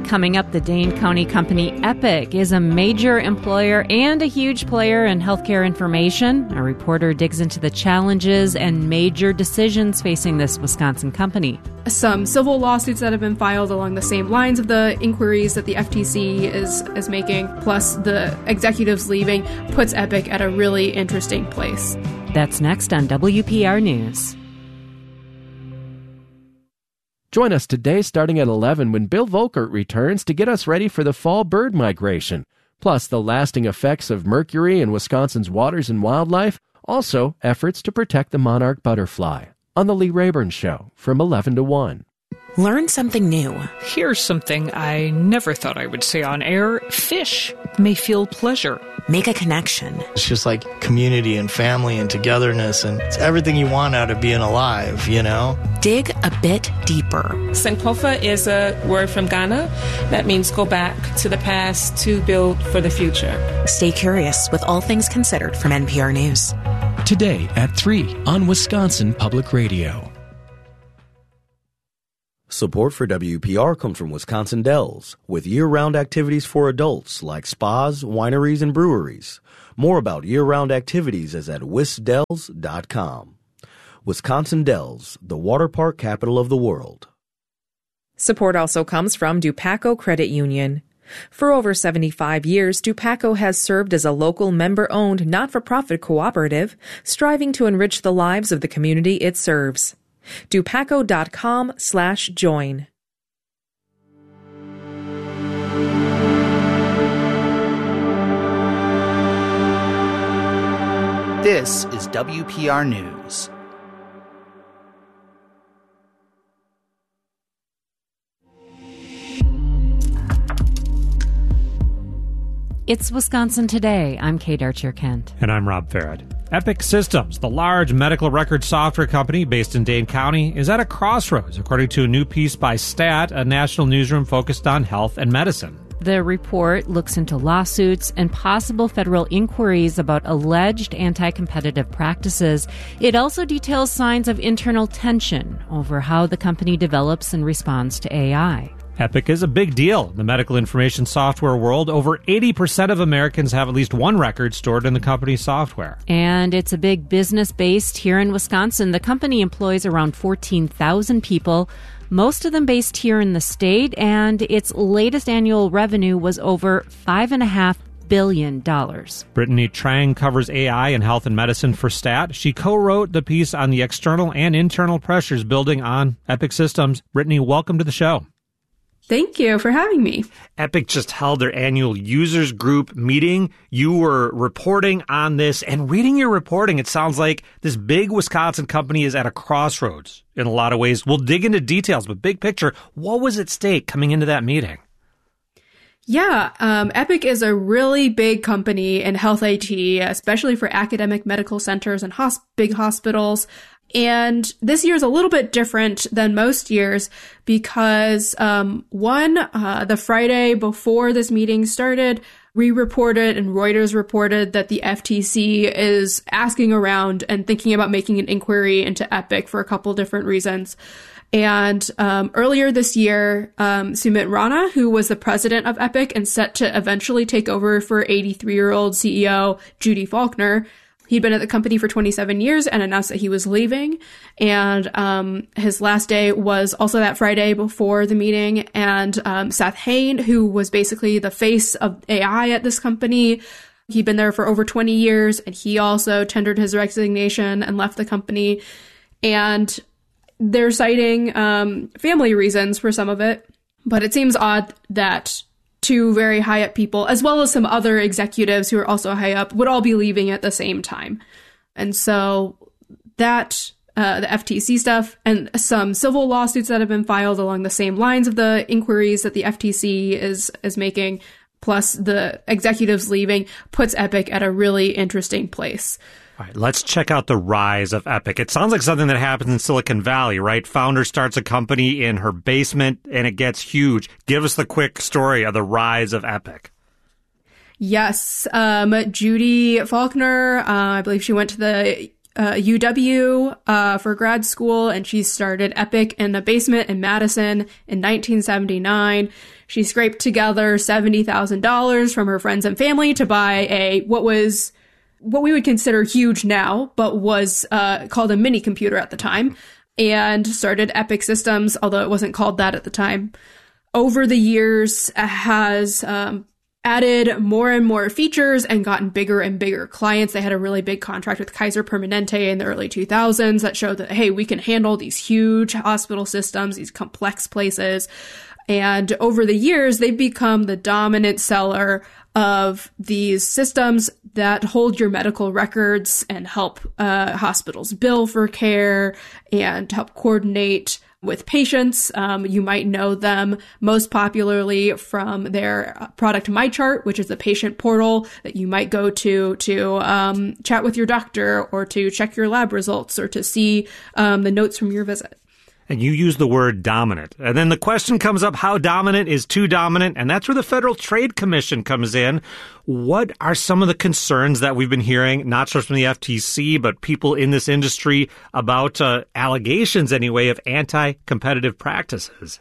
Coming up, the Dane County company Epic is a major employer and a huge player in healthcare information. A reporter digs into the challenges and major decisions facing this Wisconsin company. Some civil lawsuits that have been filed along the same lines of the inquiries that the FTC is making, plus the executives leaving, puts Epic at a really interesting place. That's next on WPR News. Join us today starting at 11 when Bill Volkert returns to get us ready for the fall bird migration, plus the lasting effects of mercury in Wisconsin's waters and wildlife, also efforts to protect the monarch butterfly. On The Lee Rayburn Show from 11 to 1. Learn something new. Here's something I never thought I would say on air. Fish may feel pleasure. Make a connection. It's just like community and family and togetherness, and it's everything you want out of being alive, you know? Dig a bit deeper. Sankofa is a word from Ghana that means go back to the past to build for the future. Stay curious with All Things Considered from NPR News. Today at 3 on Wisconsin Public Radio. Support for WPR comes from Wisconsin Dells, with year-round activities for adults like spas, wineries, and breweries. More about year-round activities is at wisdells.com. Wisconsin Dells, the water park capital of the world. Support also comes from Dupaco Credit Union. For over 75 years, Dupaco has served as a local member-owned, not-for-profit cooperative, striving to enrich the lives of the community it serves. Dupaco.com/join. This is WPR News. It's Wisconsin Today. I'm Kate Archer-Kent. And I'm Rob Farrett. Epic Systems, the large medical record software company based in Dane County, is at a crossroads, according to a new piece by STAT, a national newsroom focused on health and medicine. The report looks into lawsuits and possible federal inquiries about alleged anti-competitive practices. It also details signs of internal tension over how the company develops and responds to AI. Epic is a big deal in the medical information software world. Over 80% of Americans have at least one record stored in the company's software. And it's a big business based here in Wisconsin. The company employs around 14,000 people, most of them based here in the state, and its latest annual revenue was over $5.5 billion. Brittany Trang covers AI in health and medicine for STAT. She co-wrote the piece on the external and internal pressures building on Epic Systems. Brittany, welcome to the show. Thank you for having me. Epic just held their annual users group meeting. You were reporting on this, and reading your reporting, it sounds like this big Wisconsin company is at a crossroads in a lot of ways. We'll dig into details, but big picture, what was at stake coming into that meeting? Yeah, Epic is a really big company in health IT, especially for academic medical centers and big hospitals. And this year is a little bit different than most years because, the Friday before this meeting started, we reported and Reuters reported that the FTC is asking around and thinking about making an inquiry into Epic for a couple different reasons. And earlier this year, Sumit Rana, who was the president of Epic and set to eventually take over for 83-year-old CEO Judy Faulkner, he'd been at the company for 27 years and announced that he was leaving. And his last day was also that Friday before the meeting. And Seth Hain, who was basically the face of AI at this company, he'd been there for over 20 years, and he also tendered his resignation and left the company. And they're citing family reasons for some of it. But it seems odd that two very high up people, as well as some other executives who are also high up, would all be leaving at the same time. And so that, the FTC stuff and some civil lawsuits that have been filed along the same lines of the inquiries that the FTC is making, plus the executives leaving, puts Epic at a really interesting place. All right, let's check out the rise of Epic. It sounds like something that happens in Silicon Valley, right? Founder starts a company in her basement and it gets huge. Give us the quick story of the rise of Epic. Yes. Judy Faulkner, I believe she went to the UW for grad school, and she started Epic in a basement in Madison in 1979. She scraped together $70,000 from her friends and family to buy what we would consider huge now, but was called a mini computer at the time, and started Epic Systems, although it wasn't called that at the time. Over the years, has added more and more features and gotten bigger and bigger clients. They had a really big contract with Kaiser Permanente in the early 2000s that showed that, hey, we can handle these huge hospital systems, these complex places. And over the years, they've become the dominant seller of these systems that hold your medical records and help hospitals bill for care and help coordinate with patients. You might know them most popularly from their product MyChart, which is the patient portal that you might go to chat with your doctor or to check your lab results or to see the notes from your visit. And you use the word dominant. And then the question comes up, how dominant is too dominant? And that's where the Federal Trade Commission comes in. What are some of the concerns that we've been hearing, not just from the FTC, but people in this industry about allegations, anyway, of anti-competitive practices?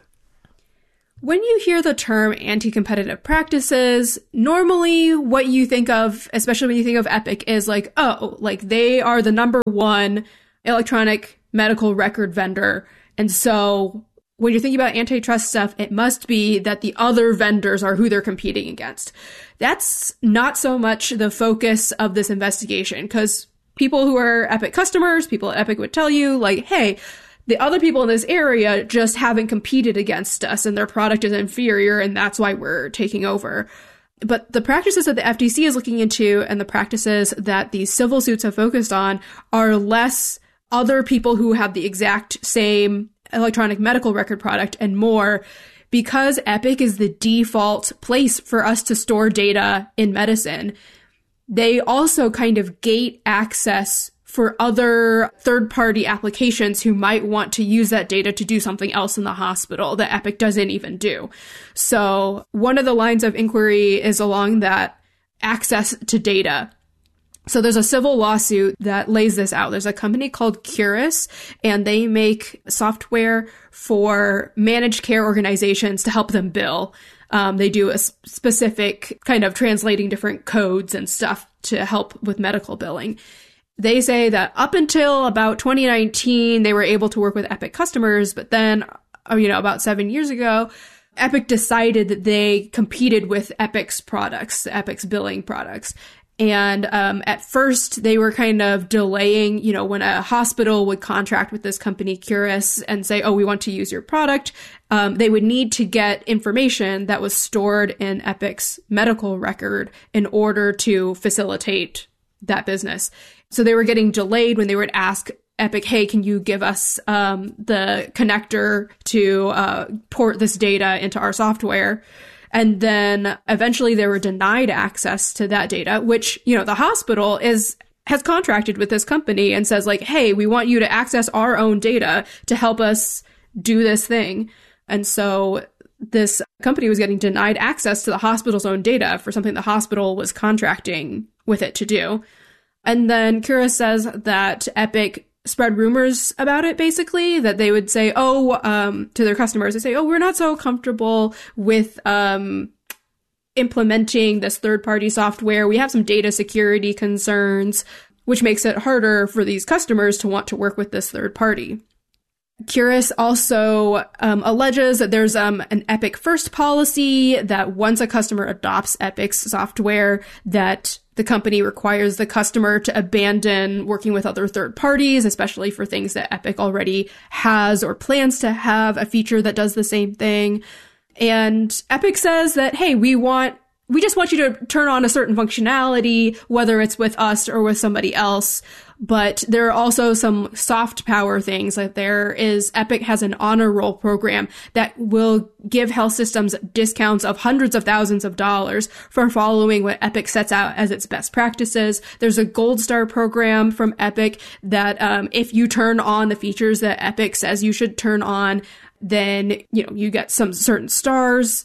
When you hear the term anti-competitive practices, normally what you think of, especially when you think of Epic, is like, oh, like they are the number one electronic medical record vendor. And so when you're thinking about antitrust stuff, it must be that the other vendors are who they're competing against. That's not so much the focus of this investigation, because people who are Epic customers, people at Epic would tell you, like, hey, the other people in this area just haven't competed against us and their product is inferior and that's why we're taking over. But the practices that the FTC is looking into and the practices that these civil suits have focused on are less other people who have the exact same electronic medical record product and more, because Epic is the default place for us to store data in medicine. They also kind of gate access for other third-party applications who might want to use that data to do something else in the hospital that Epic doesn't even do. So one of the lines of inquiry is along that access to data. So there's a civil lawsuit that lays this out. There's a company called Curis, and they make software for managed care organizations to help them bill. They do a specific kind of translating different codes and stuff to help with medical billing. They say that up until about 2019, they were able to work with Epic customers, but then, about 7 years ago, Epic decided that they competed with Epic's products, Epic's billing products. And at first, they were kind of delaying, when a hospital would contract with this company, Curis, and say, oh, we want to use your product, they would need to get information that was stored in Epic's medical record in order to facilitate that business. So they were getting delayed when they would ask Epic, hey, can you give us the connector to port this data into our software? And then eventually they were denied access to that data, which, the hospital has contracted with this company and says like, hey, we want you to access our own data to help us do this thing. And so this company was getting denied access to the hospital's own data for something the hospital was contracting with it to do. And then Curis says that Epic spread rumors about it, basically, that they would say, to their customers, they say, we're not so comfortable with implementing this third-party software. We have some data security concerns, which makes it harder for these customers to want to work with this third party. Curis also alleges that there's an Epic First policy, that once a customer adopts Epic's software, that the company requires the customer to abandon working with other third parties, especially for things that Epic already has or plans to have a feature that does the same thing. And Epic says that, hey, we just want you to turn on a certain functionality, whether it's with us or with somebody else. But there are also some soft power things. Like Epic has an honor roll program that will give health systems discounts of hundreds of thousands of dollars for following what Epic sets out as its best practices. There's a Gold Star program from Epic that if you turn on the features that Epic says you should turn on, then, you get some certain stars.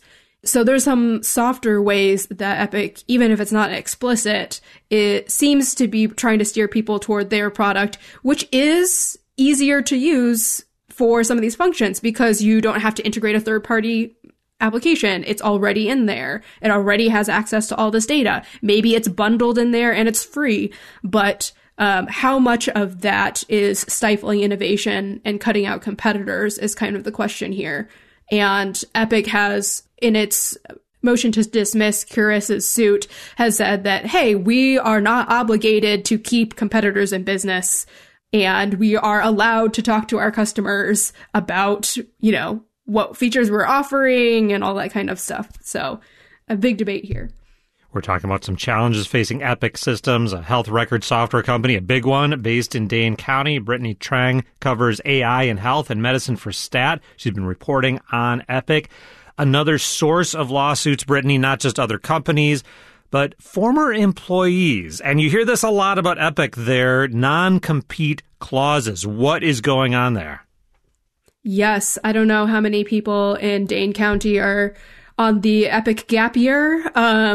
So there's some softer ways that Epic, even if it's not explicit, it seems to be trying to steer people toward their product, which is easier to use for some of these functions because you don't have to integrate a third-party application. It's already in there. It already has access to all this data. Maybe it's bundled in there and it's free, but how much of that is stifling innovation and cutting out competitors is kind of the question here. And Epic has, in its motion to dismiss Curis's suit, has said that, hey, we are not obligated to keep competitors in business, and we are allowed to talk to our customers about, what features we're offering and all that kind of stuff. So a big debate here. We're talking about some challenges facing Epic Systems, a health record software company, a big one based in Dane County. Brittany Trang covers AI in health and medicine for STAT. She's been reporting on Epic. Another source of lawsuits, Brittany, not just other companies, but former employees. And you hear this a lot about Epic, their non-compete clauses. What is going on there? Yes, I don't know how many people in Dane County are on the Epic gap year.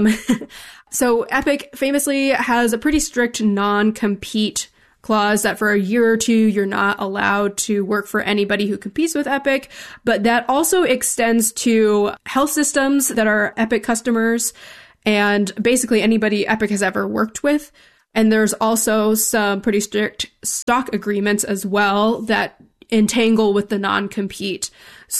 So Epic famously has a pretty strict non-compete clause that for a year or two, you're not allowed to work for anybody who competes with Epic. But that also extends to health systems that are Epic customers and basically anybody Epic has ever worked with. And there's also some pretty strict stock agreements as well that entangle with the non-compete.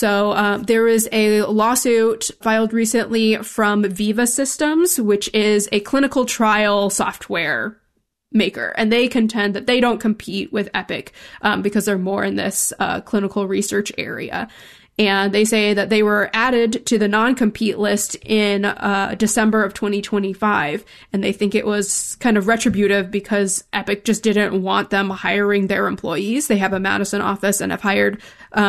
So there is a lawsuit filed recently from Veeva Systems, which is a clinical trial software maker. And they contend that they don't compete with Epic because they're more in this clinical research area. And they say that they were added to the non-compete list in December of 2025. And they think it was kind of retributive because Epic just didn't want them hiring their employees. They have a Madison office and have hired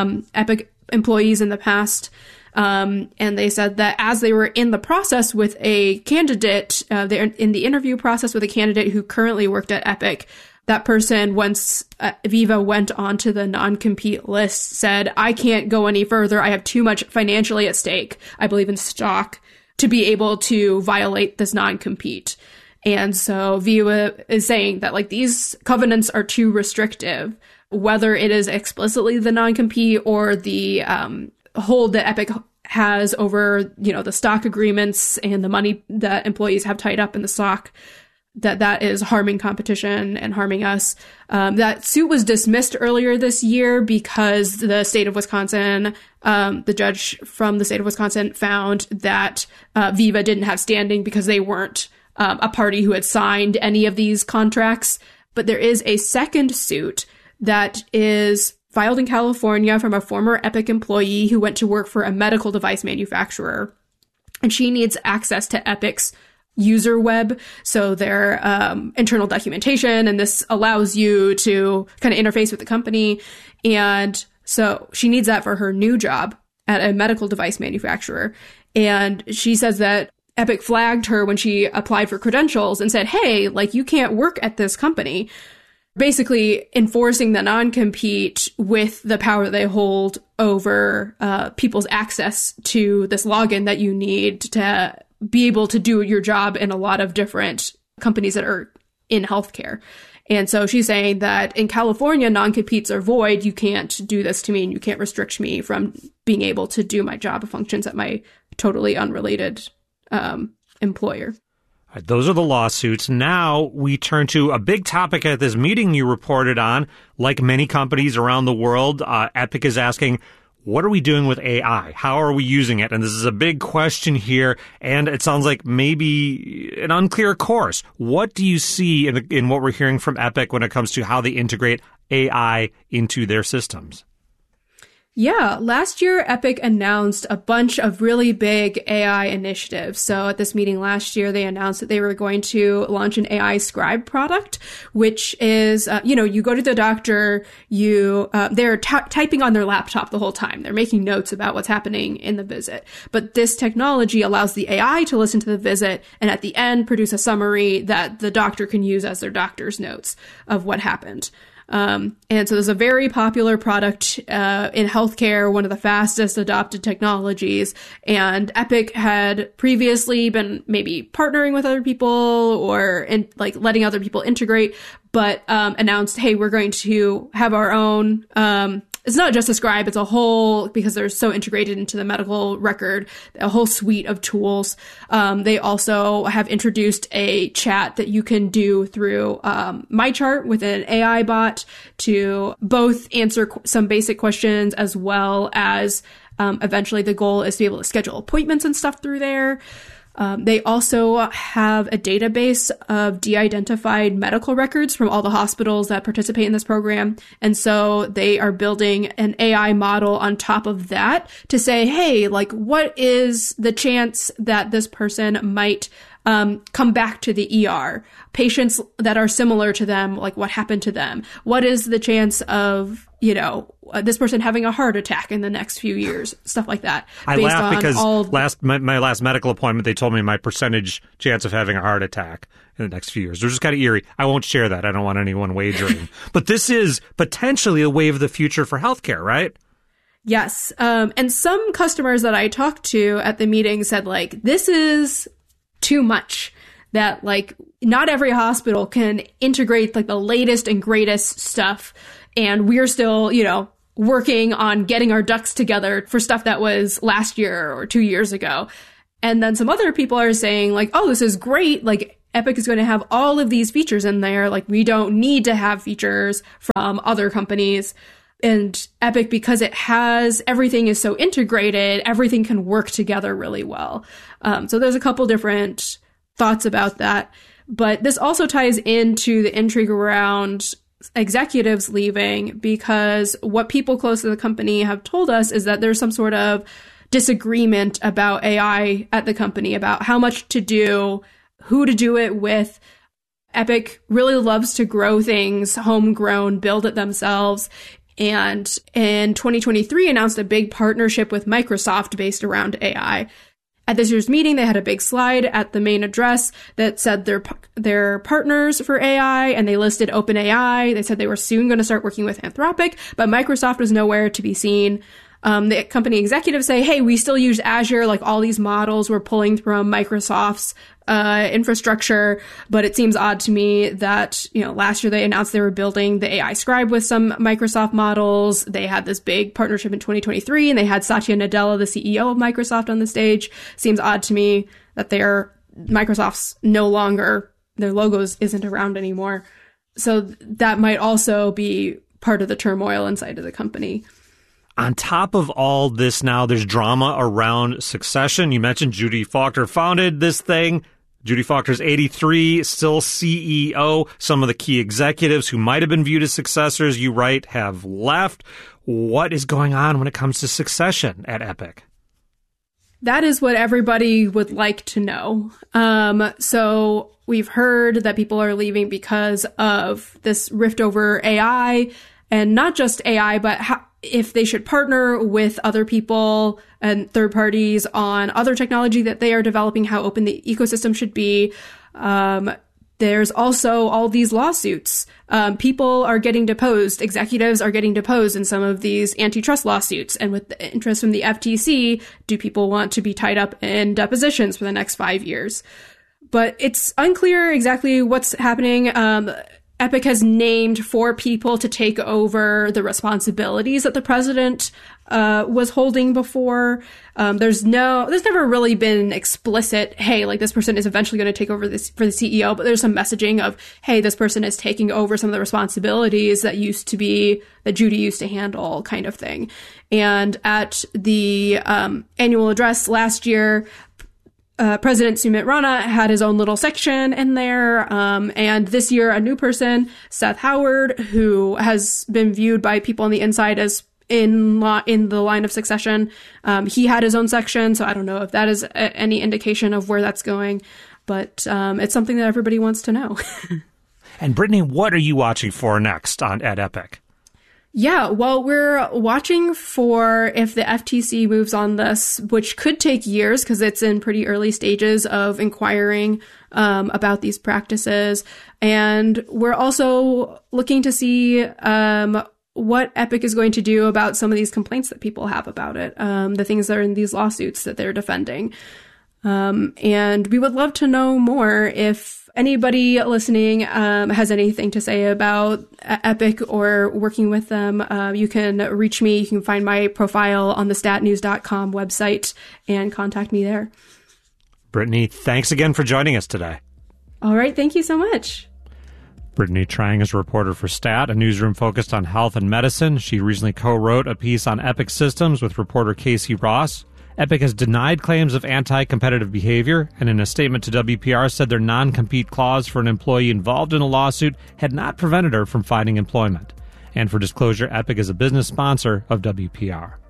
Epic employees in the past. And they said that as they were in the process with a candidate, they're in the interview process with a candidate who currently worked at Epic, that person, once Veeva went onto the non-compete list, said, I can't go any further. I have too much financially at stake, I believe in stock, to be able to violate this non-compete. And so Veeva is saying that these covenants are too restrictive, whether it is explicitly the non-compete or the hold that Epic has over, the stock agreements and the money that employees have tied up in the stock, that is harming competition and harming us. That suit was dismissed earlier this year because the state of Wisconsin, the judge from the state of Wisconsin found that Veeva didn't have standing because they weren't a party who had signed any of these contracts. But there is a second suit that is filed in California from a former Epic employee who went to work for a medical device manufacturer. And she needs access to Epic's user web, so their internal documentation, and this allows you to kind of interface with the company. And so she needs that for her new job at a medical device manufacturer. And she says that Epic flagged her when she applied for credentials and said, hey, you can't work at this company, basically enforcing the non-compete with the power they hold over people's access to this login that you need to be able to do your job in a lot of different companies that are in healthcare. And so she's saying that in California, non-competes are void. You can't do this to me and you can't restrict me from being able to do my job functions at my totally unrelated employer. Those are the lawsuits. Now we turn to a big topic at this meeting you reported on. Like many companies around the world, Epic is asking, what are we doing with AI? How are we using it? And this is a big question here, and it sounds like maybe an unclear course. What do you see in what we're hearing from Epic when it comes to how they integrate AI into their systems? Yeah, last year, Epic announced a bunch of really big AI initiatives. So at this meeting last year, they announced that they were going to launch an AI scribe product, which is, you go to the doctor, they're typing on their laptop the whole time. They're making notes about what's happening in the visit. But this technology allows the AI to listen to the visit and at the end produce a summary that the doctor can use as their doctor's notes of what happened. And so there's a very popular product in healthcare, one of the fastest adopted technologies. And Epic had previously been maybe partnering with other people or letting other people integrate, but announced, hey, we're going to have our own it's not just a scribe, it's a whole, because they're so integrated into the medical record, a whole suite of tools. They also have introduced a chat that you can do through MyChart with an AI bot to both answer some basic questions as well as eventually the goal is to be able to schedule appointments and stuff through there. They also have a database of de-identified medical records from all the hospitals that participate in this program. And so they are building an AI model on top of that to say, hey, like, what is the chance that this person might come back to the ER? Patients that are similar to them, like, what happened to them? What is the chance of, this person having a heart attack in the next few years? Stuff like that. I laugh because my last medical appointment, they told me my percentage chance of having a heart attack in the next few years. They're just kind of eerie. I won't share that. I don't want anyone wagering. But this is potentially a wave of the future for healthcare, right? Yes. And some customers that I talked to at the meeting said, like, this is too much. That, like, not every hospital can integrate, like, the latest and greatest stuff. And we're still, working on getting our ducks together for stuff that was last year or 2 years ago. And then some other people are saying, like, oh, this is great. Like, Epic is going to have all of these features in there. Like, we don't need to have features from other companies. And Epic, because it has, everything is so integrated, everything can work together really well. So there's a couple different thoughts about that. But this also ties into the intrigue around executives leaving, because what people close to the company have told us is that there's some sort of disagreement about AI at the company, about how much to do, who to do it with. Epic really loves to grow things homegrown, build it themselves. And in 2023 announced a big partnership with Microsoft based around AI. At this year's meeting, they had a big slide at the main address that said they're partners for AI, and they listed OpenAI. They said they were soon going to start working with Anthropic, but Microsoft was nowhere to be seen. The company executives say, hey, we still use Azure, like all these models we're pulling from Microsoft's infrastructure. But it seems odd to me that, last year they announced they were building the AI Scribe with some Microsoft models. They had this big partnership in 2023, and they had Satya Nadella, the CEO of Microsoft, on the stage. Seems odd to me that Microsoft's no longer, their logos isn't around anymore. So that might also be part of the turmoil inside of the company. On top of all this now, there's drama around succession. You mentioned Judy Faulkner founded this thing. Judy Faulkner's 83, still CEO. Some of the key executives who might have been viewed as successors, you write, have left. What is going on when it comes to succession at Epic? That is what everybody would like to know. So we've heard that people are leaving because of this rift over AI, and not just AI, but if they should partner with other people and third parties on other technology that they are developing, how open the ecosystem should be. There's also all these lawsuits. People are getting deposed. Executives are getting deposed in some of these antitrust lawsuits. And with the interest from the FTC, do people want to be tied up in depositions for the next 5 years? But it's unclear exactly what's happening. Epic has named 4 people to take over the responsibilities that the president was holding before. There's never really been explicit, hey, like this person is eventually going to take over this for the CEO, but there's some messaging of, hey, this person is taking over some of the responsibilities that Judy used to handle, kind of thing. And at the annual address last year, President Sumit Rana had his own little section in there. And this year, a new person, Seth Howard, who has been viewed by people on the inside as in the line of succession, he had his own section. So I don't know if that is any indication of where that's going, but it's something that everybody wants to know. And Brittany, what are you watching for next at Epic? Yeah, well, we're watching for if the FTC moves on this, which could take years because it's in pretty early stages of inquiring about these practices. And we're also looking to see what Epic is going to do about some of these complaints that people have about it, the things that are in these lawsuits that they're defending. And we would love to know more. If anybody listening has anything to say about Epic or working with them, you can reach me. You can find my profile on the statnews.com website and contact me there. Brittany, thanks again for joining us today. All right. Thank you so much. Brittany Trang is a reporter for Stat, a newsroom focused on health and medicine. She recently co-wrote a piece on Epic Systems with reporter Casey Ross. Epic has denied claims of anti-competitive behavior, and in a statement to WPR said their non-compete clause for an employee involved in a lawsuit had not prevented her from finding employment. And for disclosure, Epic is a business sponsor of WPR.